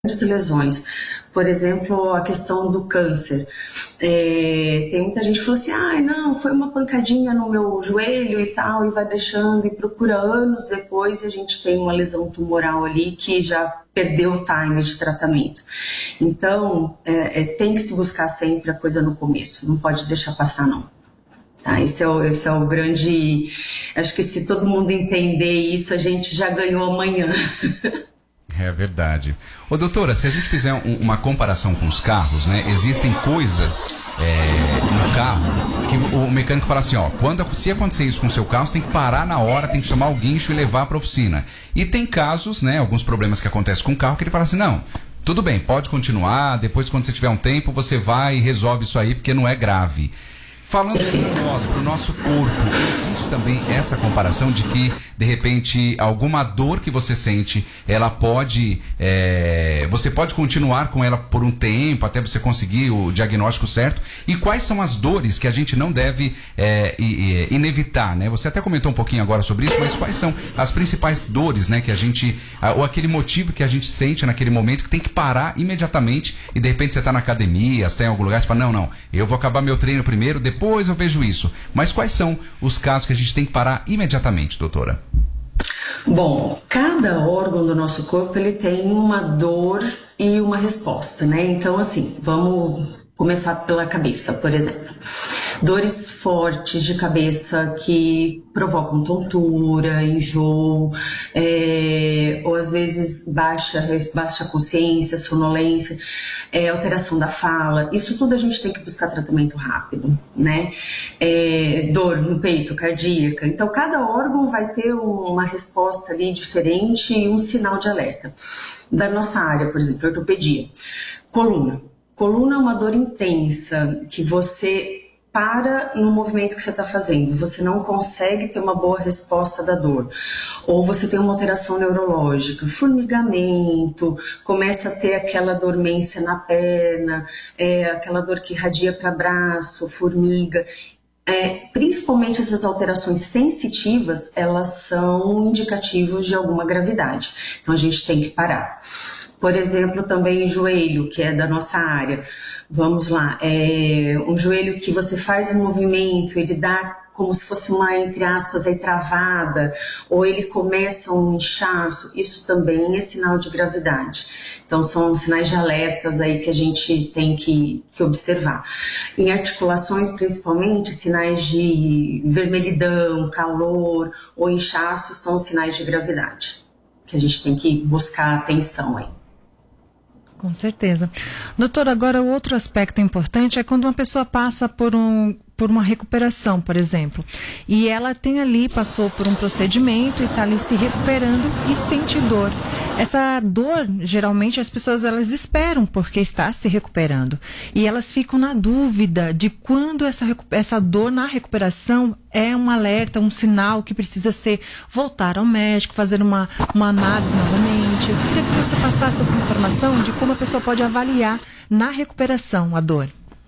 grandes lesões. Por exemplo, a questão do câncer. Tem muita gente que fala assim, não, foi uma pancadinha no meu joelho e tal, e vai deixando e procura anos depois e a gente tem uma lesão tumoral ali que já perdeu o time de tratamento. Então, tem que se buscar sempre a coisa no começo, não pode deixar passar não. Tá, esse é o grande... Acho que se todo mundo entender isso, a gente já ganhou amanhã. É verdade. Ô, doutora, se a gente fizer uma comparação com os carros, né? Existem coisas no carro que o mecânico fala assim, se acontecer isso com o seu carro, você tem que parar na hora, tem que chamar o guincho e levar para a oficina. E tem casos, né? Alguns problemas que acontecem com o carro que ele fala assim, não, tudo bem, pode continuar, depois quando você tiver um tempo, você vai e resolve isso aí, porque não é grave. Falando para o nosso corpo, existe também essa comparação de que, de repente, alguma dor que você sente, ela pode... você pode continuar com ela por um tempo, até você conseguir o diagnóstico certo. E quais são as dores que a gente não deve inevitar, né? Você até comentou um pouquinho agora sobre isso, mas quais são as principais dores, né, que a gente... ou aquele motivo que a gente sente naquele momento que tem que parar imediatamente e, de repente, você está na academia, você está em algum lugar, você fala, não, eu vou acabar meu treino primeiro, depois eu vejo isso. Mas quais são os casos que a gente tem que parar imediatamente, doutora? Bom, cada órgão do nosso corpo ele tem uma dor e uma resposta, né? Então, assim, vamos começar pela cabeça, por exemplo. Dores fortes de cabeça que provocam tontura, enjoo, ou às vezes baixa consciência, sonolência, alteração da fala. Isso tudo a gente tem que buscar tratamento rápido, né? Dor no peito, cardíaca. Então, cada órgão vai ter uma resposta ali diferente e um sinal de alerta. Da nossa área, por exemplo, ortopedia. Coluna. Coluna é uma dor intensa que você para no movimento que você está fazendo, você não consegue ter uma boa resposta da dor, ou você tem uma alteração neurológica, formigamento, começa a ter aquela dormência na perna, aquela dor que irradia para braço, formiga. Principalmente essas alterações sensitivas, elas são indicativos de alguma gravidade, então a gente tem que parar. Por exemplo, também joelho, que é da nossa área. Vamos lá, um joelho que você faz um movimento, ele dá como se fosse uma, entre aspas, travada, ou ele começa um inchaço, isso também é sinal de gravidade. Então, são sinais de alertas aí que a gente tem que observar. Em articulações, principalmente, sinais de vermelhidão, calor ou inchaço são sinais de gravidade, que a gente tem que buscar atenção aí. Com certeza. Doutora, agora o outro aspecto importante é quando uma pessoa passa por uma recuperação, por exemplo, e ela passou por um procedimento e está ali se recuperando e sente dor. Essa dor, geralmente as pessoas elas esperam porque está se recuperando e elas ficam na dúvida de quando essa dor na recuperação é um alerta, um sinal que precisa voltar ao médico, fazer uma análise novamente. Eu queria que você passasse essa informação de como a pessoa pode avaliar na recuperação a dor.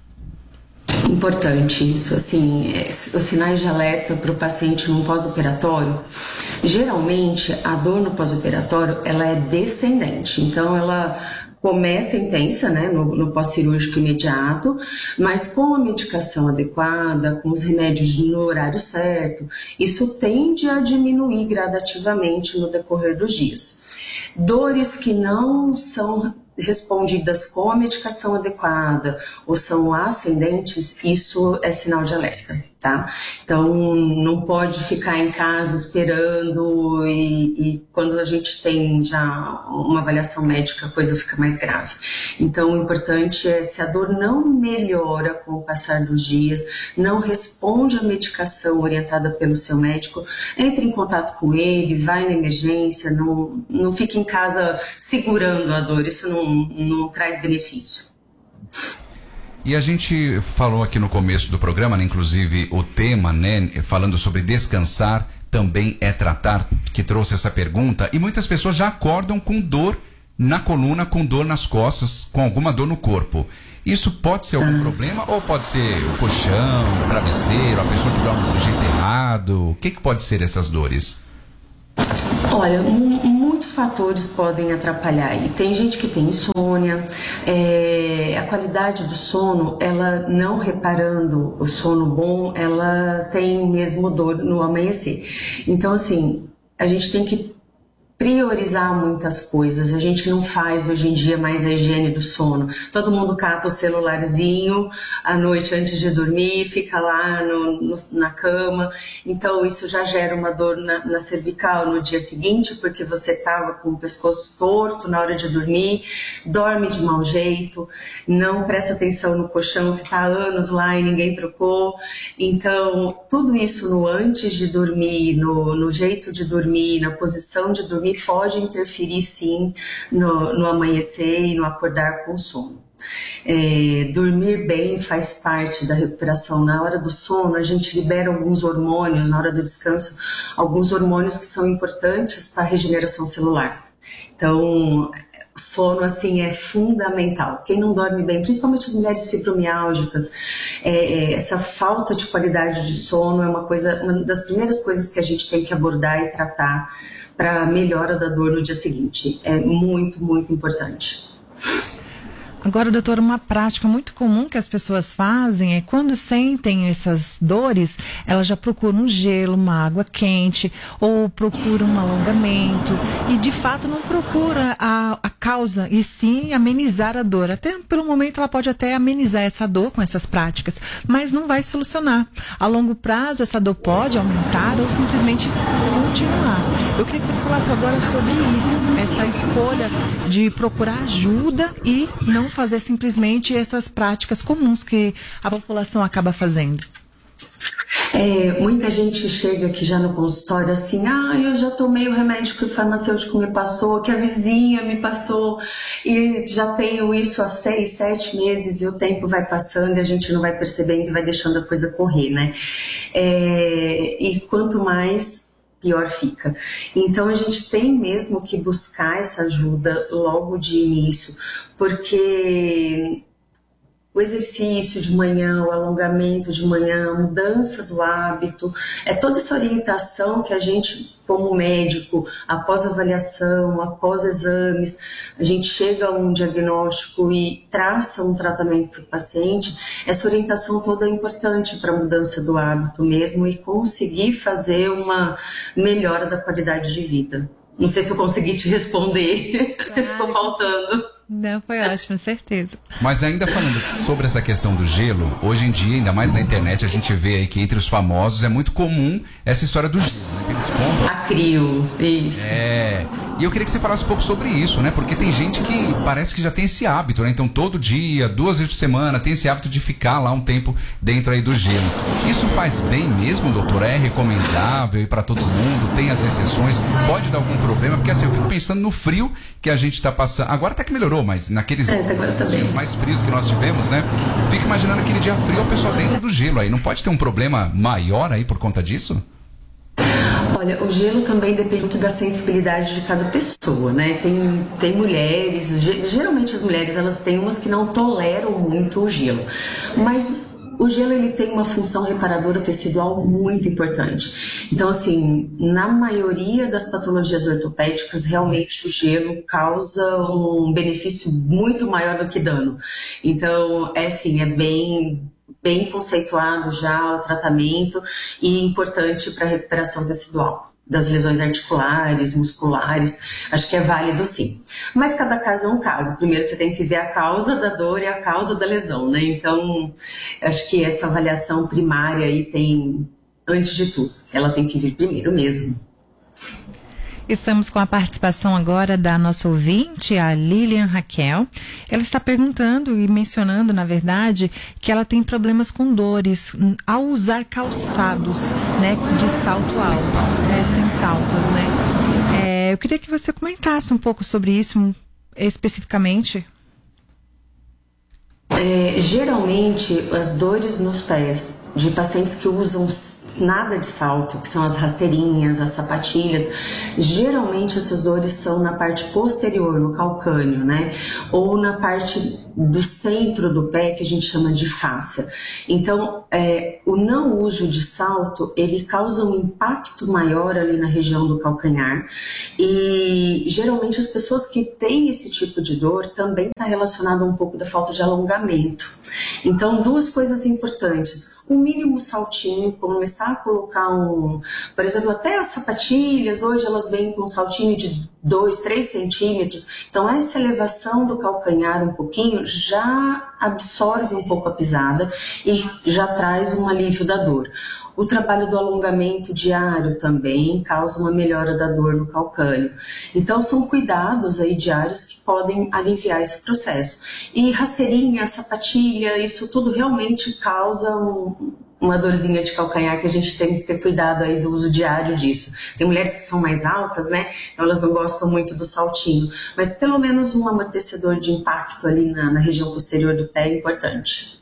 Importante isso, assim, os sinais de alerta para o paciente no pós-operatório, geralmente a dor no pós-operatório, ela é descendente, então ela começa intensa, né, no pós-cirúrgico imediato, mas com a medicação adequada, com os remédios no horário certo, isso tende a diminuir gradativamente no decorrer dos dias. Dores que não são respondidas com a medicação adequada ou são ascendentes, isso é sinal de alerta, tá? Então, não pode ficar em casa esperando e quando a gente tem já uma avaliação médica, a coisa fica mais grave. Então, o importante é, se a dor não melhora com o passar dos dias, não responde à medicação orientada pelo seu médico, entre em contato com ele, vai na emergência, não fique em casa segurando a dor, isso não traz benefício. E a gente falou aqui no começo do programa, né, inclusive o tema, né, falando sobre descansar também é tratar, que trouxe essa pergunta, e muitas pessoas já acordam com dor na coluna, com dor nas costas, com alguma dor no corpo. Isso pode ser algum problema ou pode ser o colchão, o travesseiro, a pessoa que dorme do jeito errado? O que pode ser essas dores? Olha, muito muitos fatores podem atrapalhar. E tem gente que tem insônia, a qualidade do sono, ela não reparando o sono bom, ela tem mesmo dor no amanhecer. Então, assim, a gente tem que priorizar muitas coisas. A gente não faz hoje em dia mais a higiene do sono. Todo mundo cata o celularzinho à noite antes de dormir, fica lá na cama. Então isso já gera uma dor na cervical no dia seguinte, porque você estava com o pescoço torto na hora de dormir, dorme de mau jeito, não presta atenção no colchão que está há anos lá e ninguém trocou. Então tudo isso no antes de dormir, no jeito de dormir, na posição de dormir, pode interferir sim no amanhecer e no acordar com sono. Dormir bem faz parte da recuperação. Na hora do sono, a gente libera alguns hormônios, na hora do descanso, alguns hormônios que são importantes para a regeneração celular. Então, sono, assim, é fundamental. Quem não dorme bem, principalmente as mulheres fibromialgicas, essa falta de qualidade de sono é uma das primeiras coisas que a gente tem que abordar e tratar para a melhora da dor no dia seguinte. É muito, muito importante. Agora, doutora, uma prática muito comum que as pessoas fazem é quando sentem essas dores, elas já procuram um gelo, uma água quente, ou procuram um alongamento, e de fato não procura a causa, e sim amenizar a dor. Até pelo momento ela pode até amenizar essa dor com essas práticas, mas não vai solucionar. A longo prazo essa dor pode aumentar ou simplesmente continuar. Eu queria que você falasse agora sobre isso, essa escolha de procurar ajuda e não fazer simplesmente essas práticas comuns que a população acaba fazendo. Muita gente chega aqui já no consultório assim, eu já tomei o remédio que o farmacêutico me passou, que a vizinha me passou, e já tenho isso há 6, 7 meses, e o tempo vai passando e a gente não vai percebendo e vai deixando a coisa correr, né? E quanto mais, pior fica. Então a gente tem mesmo que buscar essa ajuda logo de início, porque o exercício de manhã, o alongamento de manhã, a mudança do hábito, toda essa orientação que a gente, como médico, após avaliação, após exames, a gente chega a um diagnóstico e traça um tratamento para o paciente. Essa orientação toda é importante para a mudança do hábito mesmo e conseguir fazer uma melhora da qualidade de vida. Não sei se eu consegui te responder, você ficou faltando. Não, foi ótimo, certeza. Mas ainda falando sobre essa questão do gelo, hoje em dia, ainda mais na internet, a gente vê aí que entre os famosos é muito comum essa história do gelo, né? Que eles compram. Acrio, isso. E eu queria que você falasse um pouco sobre isso, né? Porque tem gente que parece que já tem esse hábito, né? Então todo dia, 2 vezes por semana, tem esse hábito de ficar lá um tempo dentro aí do gelo. Isso faz bem mesmo, doutor? É recomendável ir para todo mundo? Tem as exceções? Pode dar algum problema? Porque assim, eu fico pensando no frio que a gente está passando. Agora até que melhorou, mas naqueles dias mais frios que nós tivemos, né? Fico imaginando aquele dia frio, o pessoal dentro do gelo aí. Não pode ter um problema maior aí por conta disso? Olha, o gelo também depende muito da sensibilidade de cada pessoa, né? Tem mulheres, geralmente as mulheres, elas têm umas que não toleram muito o gelo, mas o gelo ele tem uma função reparadora tecidual muito importante. Então, assim, na maioria das patologias ortopédicas, realmente o gelo causa um benefício muito maior do que dano. Então, é bem conceituado já o tratamento e importante para a recuperação tecidual das lesões articulares, musculares. Acho que é válido sim. Mas cada caso é um caso. Primeiro você tem que ver a causa da dor e a causa da lesão, né? Então, acho que essa avaliação primária aí tem, antes de tudo, ela tem que vir primeiro mesmo. Estamos com a participação agora da nossa ouvinte, a Lilian Raquel. Ela está perguntando e mencionando, na verdade, que ela tem problemas com dores ao usar calçados, né, de salto alto, sem saltos, né? Eu queria que você comentasse um pouco sobre isso especificamente. Geralmente, as dores nos pés de pacientes que usam nada de salto, que são as rasteirinhas, as sapatilhas, geralmente essas dores são na parte posterior, no calcâneo, né? Ou na parte do centro do pé, que a gente chama de fáscia. Então, o não uso de salto, ele causa um impacto maior ali na região do calcanhar, e geralmente as pessoas que têm esse tipo de dor também está relacionado a um pouco da falta de alongamento. Então, duas coisas importantes: um mínimo saltinho, começar a colocar por exemplo, até as sapatilhas, hoje elas vêm com um saltinho de 2, 3 centímetros, então essa elevação do calcanhar um pouquinho já absorve um pouco a pisada e já traz um alívio da dor. O trabalho do alongamento diário também causa uma melhora da dor no calcâneo. Então são cuidados aí diários que podem aliviar esse processo. E rasteirinha, sapatilha, isso tudo realmente causa uma dorzinha de calcanhar, que a gente tem que ter cuidado aí do uso diário disso. Tem mulheres que são mais altas, né? Então elas não gostam muito do saltinho, mas pelo menos um amortecedor de impacto ali na região posterior do pé é importante.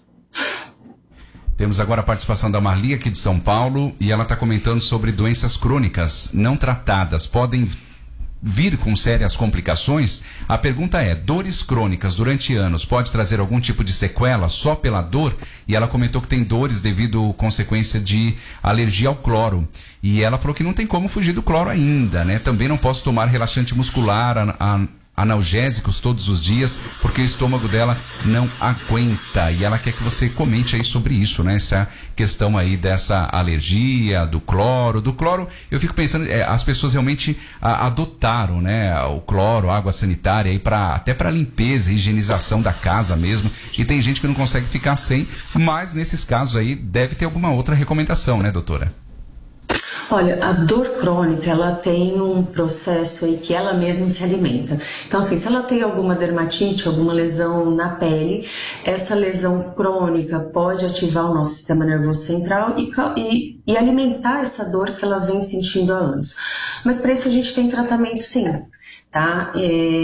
Temos agora a participação da Marli, aqui de São Paulo, e ela está comentando sobre doenças crônicas não tratadas. Podem vir com sérias complicações? A pergunta é: dores crônicas durante anos pode trazer algum tipo de sequela só pela dor? E ela comentou que tem dores devido consequência de alergia ao cloro. E ela falou que não tem como fugir do cloro ainda, né? Também não posso tomar relaxante muscular, analgésicos todos os dias, porque o estômago dela não aguenta. E ela quer que você comente aí sobre isso, né? Essa questão aí dessa alergia, do cloro. Eu fico pensando, as pessoas realmente adotaram, né, o cloro, a água sanitária aí até para limpeza e higienização da casa mesmo. E tem gente que não consegue ficar sem, mas nesses casos aí deve ter alguma outra recomendação, né, doutora? Olha, a dor crônica, ela tem um processo aí que ela mesma se alimenta. Então, assim, se ela tem alguma dermatite, alguma lesão na pele, essa lesão crônica pode ativar o nosso sistema nervoso central e alimentar essa dor que ela vem sentindo há anos. Mas para isso a gente tem tratamento, sim, tá?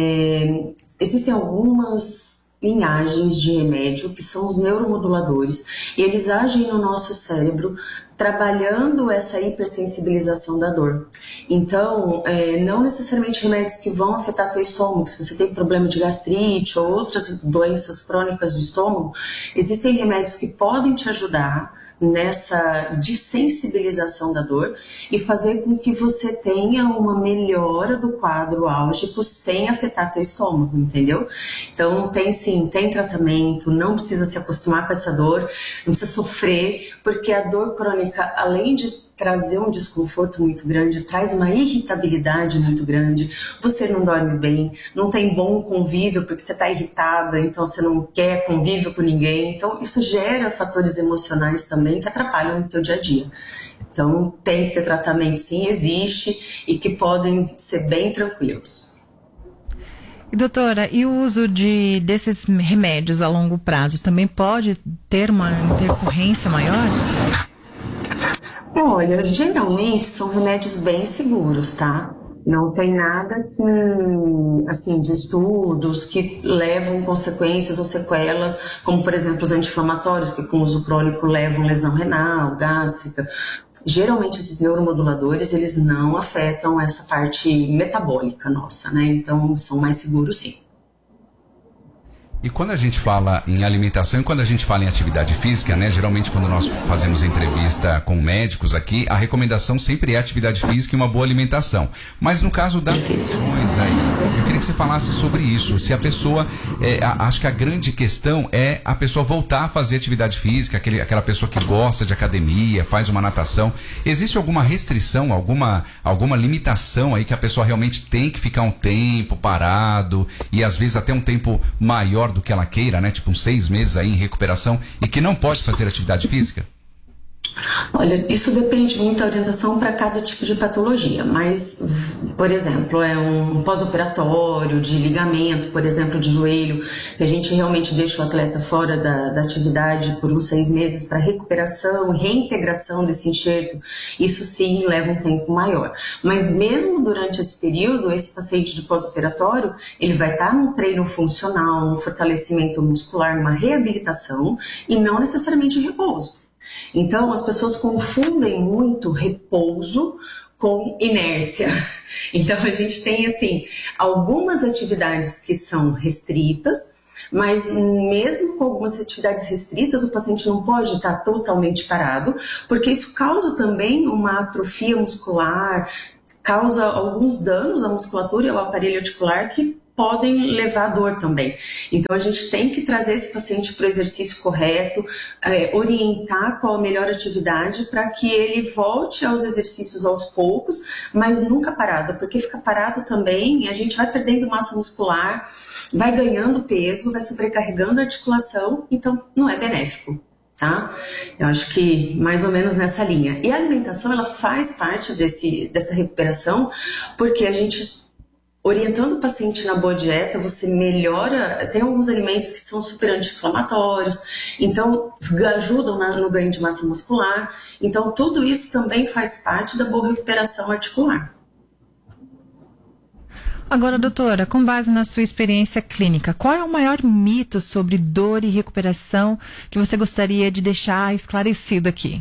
Existem algumas linhagens de remédio que são os neuromoduladores, e eles agem no nosso cérebro trabalhando essa hipersensibilização da dor. Então, não necessariamente remédios que vão afetar teu estômago. Se você tem problema de gastrite ou outras doenças crônicas do estômago, existem remédios que podem te ajudar nessa desensibilização da dor e fazer com que você tenha uma melhora do quadro álgico sem afetar teu estômago, entendeu? Então tem tratamento, não precisa se acostumar com essa dor, não precisa sofrer, porque a dor crônica, além de trazer um desconforto muito grande, traz uma irritabilidade muito grande, você não dorme bem, não tem bom convívio porque você está irritada, então você não quer convívio com ninguém, então isso gera fatores emocionais também que atrapalham o teu dia a dia. Então tem que ter tratamento, sim, existe, e que podem ser bem tranquilos. Doutora, e o uso desses remédios a longo prazo também pode ter uma intercorrência maior? Olha, geralmente são remédios bem seguros, tá? Não tem nada que, assim, de estudos que levam consequências ou sequelas, como, por exemplo, os anti-inflamatórios, que com uso crônico levam lesão renal, gástrica. Geralmente, esses neuromoduladores, eles não afetam essa parte metabólica nossa, né? Então, são mais seguros, sim. E quando a gente fala em alimentação e quando a gente fala em atividade física, né? Geralmente quando nós fazemos entrevista com médicos aqui, a recomendação sempre é atividade física e uma boa alimentação. Mas no caso das lesões aí, eu queria que você falasse sobre isso. Se a pessoa, acho que a grande questão é a pessoa voltar a fazer atividade física, aquela pessoa que gosta de academia, faz uma natação. Existe alguma restrição, alguma limitação aí que a pessoa realmente tem que ficar um tempo parado e às vezes até um tempo maior do que ela queira, né? Tipo uns 6 meses aí em recuperação e que não pode fazer atividade física? Olha, isso depende muito da orientação para cada tipo de patologia, mas, por exemplo, um pós-operatório de ligamento, por exemplo, de joelho, que a gente realmente deixa o atleta fora da atividade por uns 6 meses para recuperação e reintegração desse enxerto, isso sim leva um tempo maior. Mas mesmo durante esse período, esse paciente de pós-operatório, ele vai estar num treino funcional, num fortalecimento muscular, numa reabilitação e não necessariamente em repouso. Então, as pessoas confundem muito repouso com inércia. Então, a gente tem, assim, algumas atividades que são restritas, mas mesmo com algumas atividades restritas, o paciente não pode estar totalmente parado, porque isso causa também uma atrofia muscular, causa alguns danos à musculatura e ao aparelho articular que podem levar à dor também. Então a gente tem que trazer esse paciente para o exercício correto, orientar qual a melhor atividade para que ele volte aos exercícios aos poucos, mas nunca parado, porque fica parado também, a gente vai perdendo massa muscular, vai ganhando peso, vai sobrecarregando a articulação, então não é benéfico. Tá? Eu acho que mais ou menos nessa linha. E a alimentação, ela faz parte dessa recuperação, porque a gente, orientando o paciente na boa dieta, você melhora, tem alguns alimentos que são super anti-inflamatórios, então ajudam no ganho de massa muscular, então tudo isso também faz parte da boa recuperação articular. Agora, doutora, com base na sua experiência clínica, qual é o maior mito sobre dor e recuperação que você gostaria de deixar esclarecido aqui?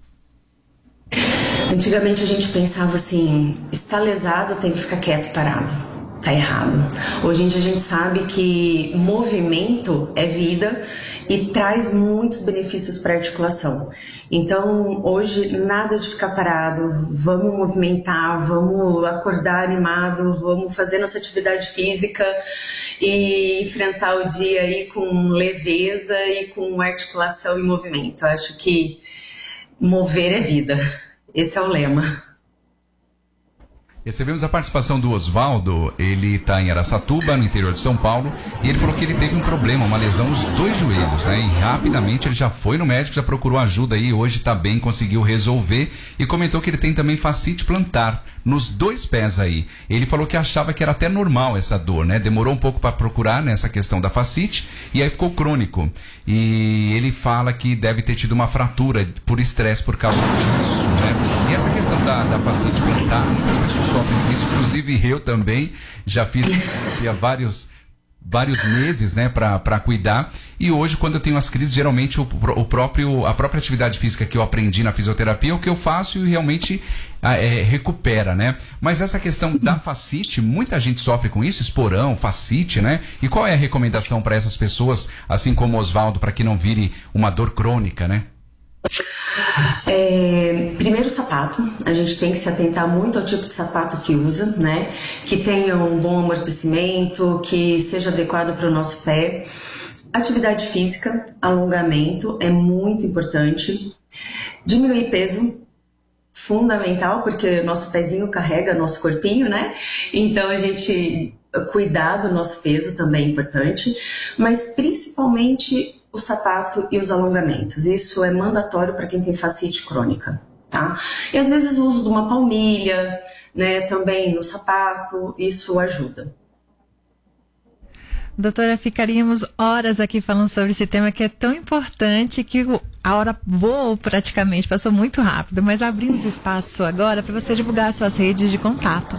Antigamente a gente pensava assim, está lesado, tem que ficar quieto, parado. Tá errado. Hoje em dia a gente sabe que movimento é vida e traz muitos benefícios para a articulação. Então, hoje, nada de ficar parado, vamos movimentar, vamos acordar animado, vamos fazer nossa atividade física e enfrentar o dia aí com leveza e com articulação e movimento. Eu acho que mover é vida. Esse é o lema. Recebemos a participação do Osvaldo, ele está em Araçatuba, no interior de São Paulo, e ele falou que ele teve um problema, uma lesão nos 2 joelhos, né? E rapidamente ele já foi no médico, já procurou ajuda aí, hoje está bem, conseguiu resolver, e comentou que ele tem também fascite plantar nos 2 pés aí. Ele falou que achava que era até normal essa dor, né? Demorou um pouco para procurar nessa questão da fascite, e aí ficou crônico. E ele fala que deve ter tido uma fratura por estresse por causa disso, né? E essa questão da fascite plantar, muitas pessoas sofrem com isso, inclusive eu também já fiz há vários meses, né, para cuidar, e hoje quando eu tenho as crises, geralmente a própria atividade física que eu aprendi na fisioterapia é o que eu faço e realmente recupera, né? Mas essa questão da fascite, muita gente sofre com isso, esporão, fascite, né? E qual é a recomendação para essas pessoas, assim como o Osvaldo, para que não vire uma dor crônica, né? Primeiro, o sapato. A gente tem que se atentar muito ao tipo de sapato que usa, né? Que tenha um bom amortecimento, que seja adequado para o nosso pé. Atividade física, alongamento é muito importante. Diminuir peso, fundamental, porque nosso pezinho carrega nosso corpinho, né? Então a gente cuidar do nosso peso também é importante, mas principalmente o sapato e os alongamentos. Isso é mandatório para quem tem fascite crônica, tá? E às vezes o uso de uma palmilha, né, também no sapato, isso ajuda. Doutora, ficaríamos horas aqui falando sobre esse tema que é tão importante que a hora voou praticamente, passou muito rápido, mas abrimos espaço agora para você divulgar suas redes de contato.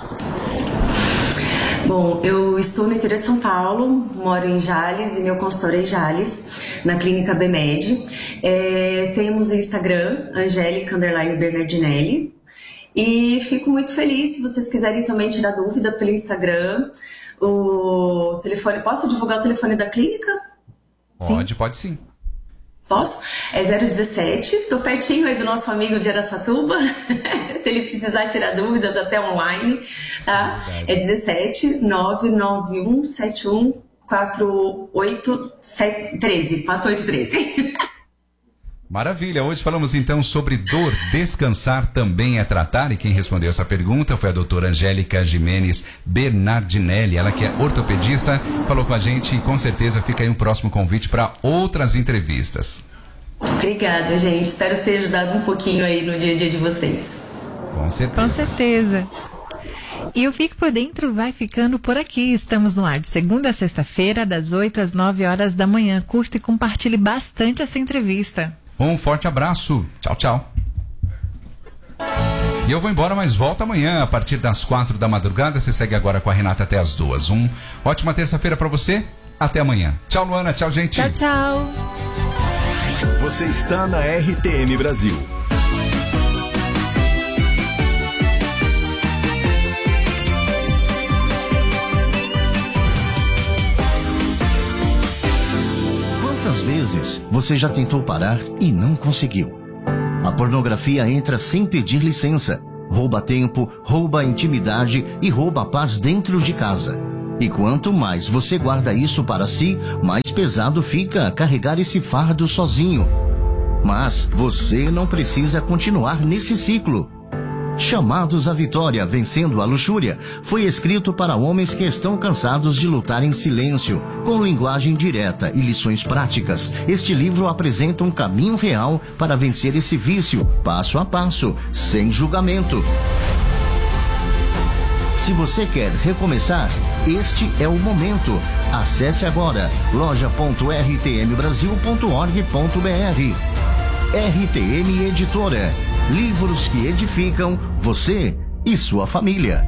Bom, eu estou no interior de São Paulo, moro em Jales e meu consultório é em Jales, na clínica BMed. Temos o Instagram, Angélica_Bernardinelli. E fico muito feliz se vocês quiserem também tirar dúvida pelo Instagram. O telefone, posso divulgar o telefone da clínica? Pode sim. Posso? É 017, estou pertinho aí do nosso amigo de Araçatuba, se ele precisar tirar dúvidas até online, tá? É 17 991 71 4813. Maravilha, hoje falamos então sobre dor, descansar também é tratar, e quem respondeu essa pergunta foi a doutora Angélica Gimenez Bernardinelli, ela que é ortopedista, falou com a gente e com certeza fica aí um próximo convite para outras entrevistas. Obrigada, gente, espero ter ajudado um pouquinho aí no dia a dia de vocês. Com certeza. Com certeza. E o Fique por Dentro vai ficando por aqui. Estamos no ar de segunda a sexta-feira, das 8 às 9 horas da manhã. Curta e compartilhe bastante essa entrevista. Um forte abraço. Tchau, tchau. E eu vou embora, mas volto amanhã a partir das 4 da madrugada. Você segue agora com a Renata até as 2. Ótima terça-feira para você. Até amanhã. Tchau, Luana. Tchau, gente. Tchau, tchau. Você está na RTM Brasil. Quantas vezes você já tentou parar e não conseguiu? A pornografia entra sem pedir licença, rouba tempo, rouba a intimidade e rouba a paz dentro de casa. E quanto mais você guarda isso para si, mais pesado fica carregar esse fardo sozinho. Mas você não precisa continuar nesse ciclo. Chamados à Vitória, Vencendo a Luxúria, foi escrito para homens que estão cansados de lutar em silêncio, com linguagem direta e lições práticas. Este livro apresenta um caminho real para vencer esse vício, passo a passo, sem julgamento. Se você quer recomeçar, este é o momento. Acesse agora loja.rtmbrasil.org.br. RTM Editora. Livros que edificam você e sua família.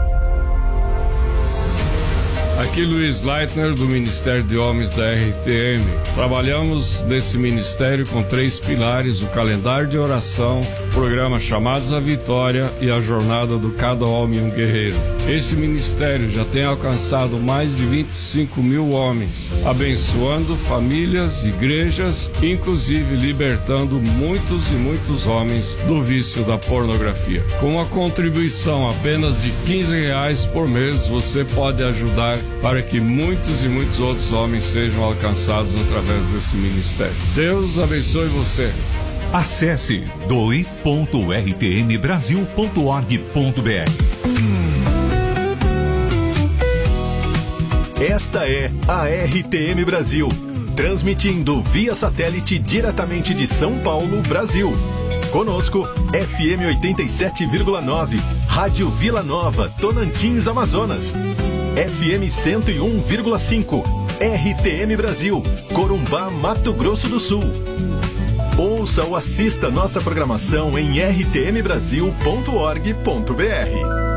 Aqui Luiz Leitner, do Ministério de Homens da RTM. Trabalhamos nesse ministério com 3 pilares: o calendário de oração, o programa Chamados à Vitória e a jornada do Cada Homem um Guerreiro. Esse ministério já tem alcançado mais de 25 mil homens, abençoando famílias, igrejas, inclusive libertando muitos e muitos homens do vício da pornografia. Com uma contribuição apenas de R$15 por mês, você pode ajudar para que muitos e muitos outros homens sejam alcançados através desse ministério. Deus abençoe você. Acesse doe.rtmbrasil.org.br. Esta é a RTM Brasil, transmitindo via satélite diretamente de São Paulo, Brasil. Conosco, FM 87,9, Rádio Vila Nova, Tonantins, Amazonas. FM 101,5, RTM Brasil, Corumbá, Mato Grosso do Sul. Ouça ou assista nossa programação em rtmbrasil.org.br.